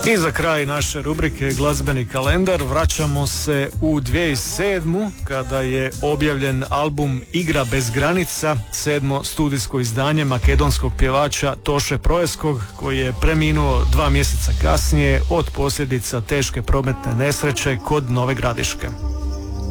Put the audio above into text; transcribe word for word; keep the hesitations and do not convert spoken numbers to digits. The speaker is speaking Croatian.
I za kraj naše rubrike Glazbeni kalendar vraćamo se u dvije tisuće sedmu kada je objavljen album Igra bez granica, sedmo studijsko izdanje makedonskog pjevača Toše Proeskog, koji je preminuo dva mjeseca kasnije od posljedica teške prometne nesreće kod Nove Gradiške.